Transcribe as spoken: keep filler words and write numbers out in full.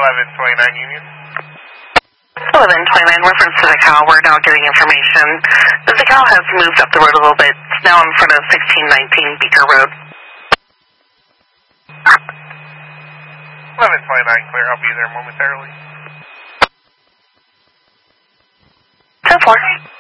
eleven twenty-nine Union. eleven twenty-nine, reference to the cow. We're now getting information. The cow has moved up the road a little bit. It's now in front of sixteen nineteen Beaker Road. eleven twenty-nine, clear. I'll be there momentarily. ten four.